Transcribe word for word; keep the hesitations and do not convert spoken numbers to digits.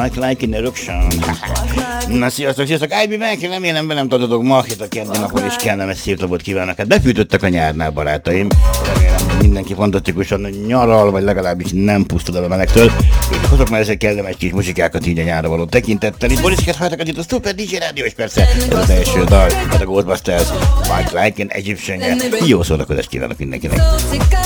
Walk like an eruption. Na sziasztok, sziasztok, I be back, remélem velem tartotok ma, akit a keddi napon is kellemes szép napot kívánok. Hát befűtöttek a nyárnál, barátaim. Remélem, hogy mindenki fantasztikusan nyaral, vagy legalábbis nem pusztul el a melegtől. Én hozok már ezek kellemes kis muzsikákat így a nyárra való tekintettel. Itt Boriskát hallgatok itt a Super dé jé Rádió, és persze ez az első dal, hát a Ghostbusters, Walk like an Egyptian. Jó szórakozást kívánok mindenkinek.